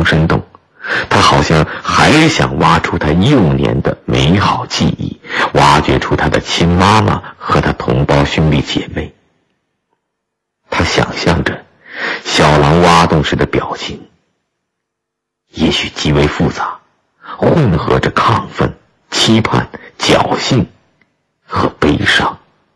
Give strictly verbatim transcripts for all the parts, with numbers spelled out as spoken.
防身洞，他好像还想挖出他幼年的美好记忆，挖掘出他的亲妈妈和他同胞兄弟姐妹。他想象着小狼挖洞时的表情，也许极为复杂，混合着亢奋、期盼、侥幸和悲伤。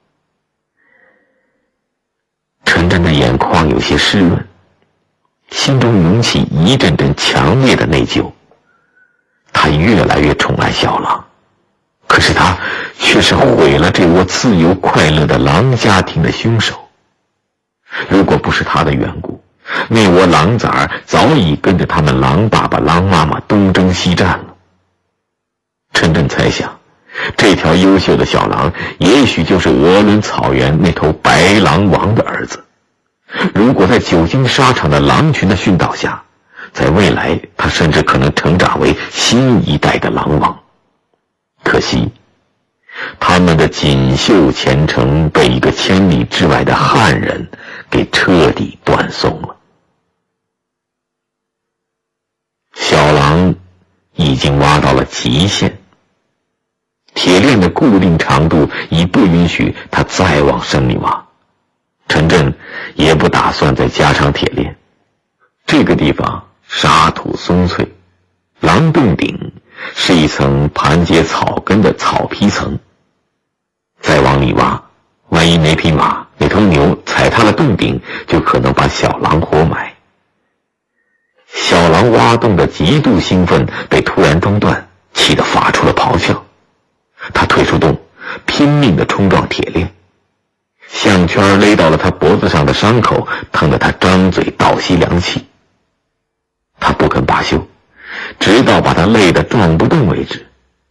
陈真的眼眶有些湿润，心中涌起一阵阵强烈的内疚。他越来越宠爱小狼，可是他却是毁了这窝自由快乐的狼家庭的凶手。如果不是他的缘故，那窝狼崽儿早已跟着他们狼爸爸狼妈妈东征西战了。陈真猜想，这条优秀的小狼也许就是鄂伦草原那头白狼王的儿子。如果在久经沙场的狼群的训导下，在未来他甚至可能成长为新一代的狼王。可惜他们的锦绣前程被一个千里之外的汉人给彻底断送了。小狼已经挖到了极限，铁链的固定长度已不允许他再往深里挖。陈震也不打算再加长铁链，这个地方沙土松脆，狼洞顶是一层盘结草根的草皮层，再往里挖，万一哪匹马哪头牛踩塌了洞顶，就可能把小狼活埋。小狼挖洞的极度兴奋被突然中断，气得发出了咆哮。他退出洞，拼命地冲撞铁链，项圈勒到了他脖子上的伤口，疼得他张嘴倒吸凉气。他不肯罢休，直到把他累得转不动为止。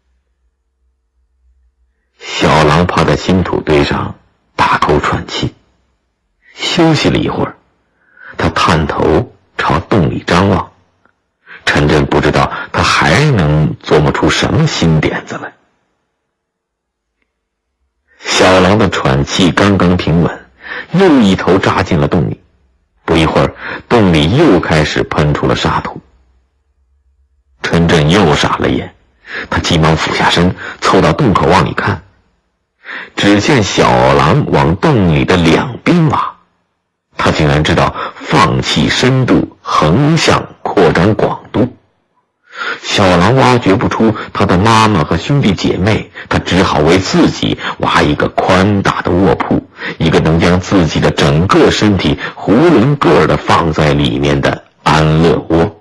小狼趴在新土堆上大口喘气，休息了一会儿，他探头朝洞里张望。陈震不知道他还能琢磨出什么新点子来。小狼的喘气刚刚平稳，又一头扎进了洞里。不一会儿，洞里又开始喷出了沙土。陈震又傻了眼，他急忙俯下身，凑到洞口往里看。只见小狼往洞里的两边挖，他竟然知道放弃深度，横向扩展广度。小狼挖掘不出他的妈妈和兄弟姐妹，他只好为自己挖一个宽大的卧铺，一个能将自己的整个身体囫囵个的放在里面的安乐窝。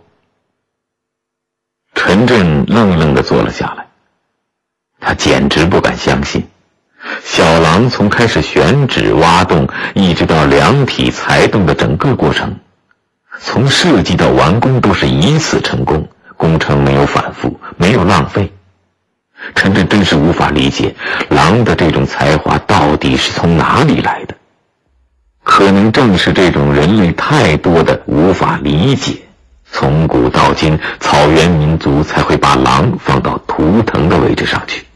陈震愣愣地坐了下来，他简直不敢相信，小狼从开始选址挖洞一直到量体裁洞的整个过程，从设计到完工都是一次成功，工程没有反复，没有浪费。陈震真是无法理解狼的这种才华到底是从哪里来的。可能正是这种人类太多的无法理解，从古到今草原民族才会把狼放到图腾的位置上去。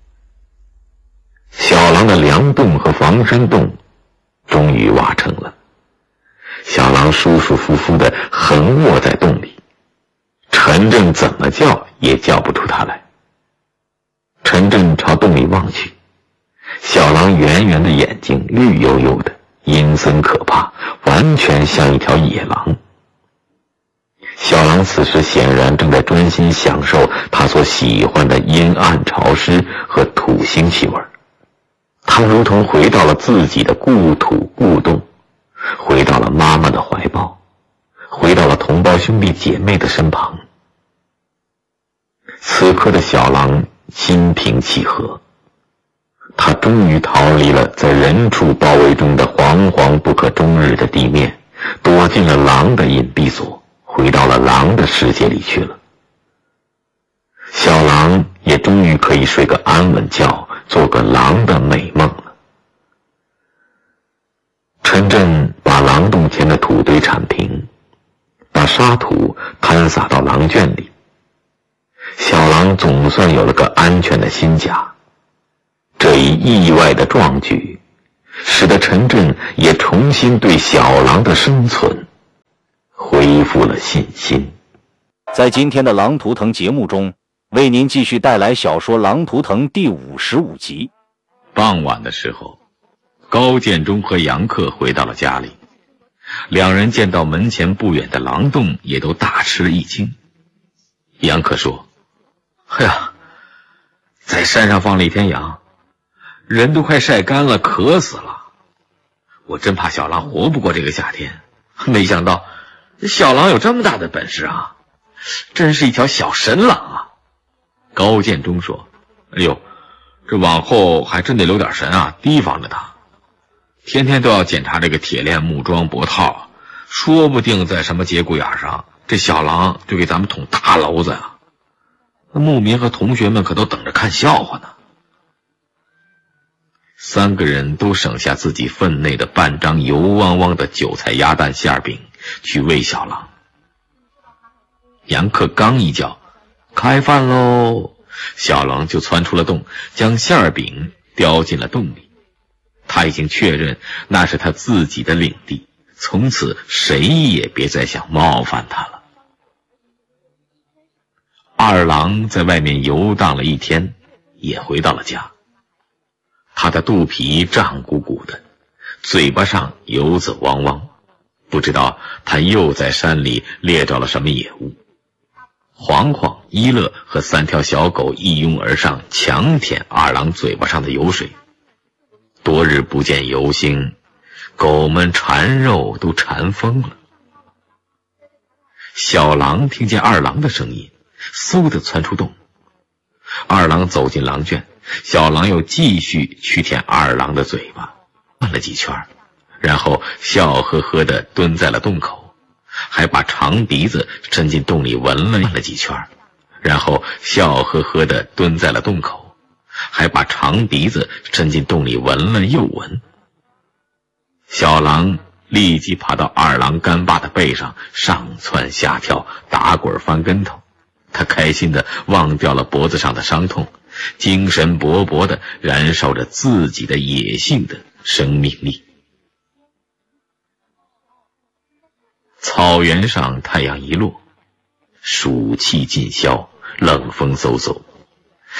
小狼的梁洞和防身洞终于挖成了，小狼舒舒服服地横卧在洞里，陈震怎么叫也叫不出他来。陈震朝洞里望去，小狼圆圆的眼睛绿油油的，阴森可怕，完全像一条野狼。小狼此时显然正在专心享受他所喜欢的阴暗潮湿和土腥气味，他如同回到了自己的故土故洞，回到了妈妈的怀抱，回到了同胞兄弟姐妹的身旁。此刻的小狼心平气和，他终于逃离了在人畜包围中的惶惶不可终日的地面，躲进了狼的隐蔽所，回到了狼的世界里去了。小狼也终于可以睡个安稳觉，做个狼的美梦了。陈震把狼洞前的土堆铲平，把沙土摊撒到狼圈里。小狼总算有了个安全的新家。这一意外的壮举，使得陈震也重新对小狼的生存恢复了信心。 在今天的《狼图腾》节目中，为您继续带来小说《狼图腾》第五十五集。 傍晚的时候，高建中和杨克回到了家里，两人见到门前不远的狼洞，也都大吃了一惊。杨克说：“哎呀，在山上放了一天羊，人都快晒干了，渴死了。我真怕小狼活不过这个夏天，没想到小狼有这么大的本事啊，真是一条小神狼啊。”高建中说：“哎呦，这往后还真得留点神啊，提防着他。天天都要检查这个铁链、木桩、脖套，说不定在什么节骨眼上，这小狼就给咱们捅大娄子呀。那牧民和同学们可都等着看笑话呢。”三个人都省下自己分内的半张油汪汪的韭菜鸭蛋馅饼去喂小狼。杨克刚一叫开饭喽，小狼就窜出了洞，将馅饼叼进了洞里。他已经确认那是他自己的领地，从此谁也别再想冒犯他了。二郎在外面游荡了一天，也回到了家。他的肚皮胀鼓鼓的，嘴巴上油子汪汪，不知道他又在山里猎着了什么野物。黄黄、一乐和三条小狗一拥而上，强舔二郎嘴巴上的油水。多日不见油星，狗们馋肉都馋疯了。小狼听见二郎的声音，嗖地窜出洞。二郎走进狼圈，小狼又继续去舔二郎的嘴巴，转了几圈，然后笑呵呵地蹲在了洞口，还把长鼻子伸进洞里闻了几圈，然后笑呵呵地蹲在了洞口，还把长鼻子伸进洞里闻了又闻。小狼立即爬到二郎干巴的背上，上蹿下跳，打滚翻跟头。他开心地忘掉了脖子上的伤痛，精神勃勃地燃烧着自己的野性的生命力。草原上太阳一落，暑气尽消，冷风嗖嗖。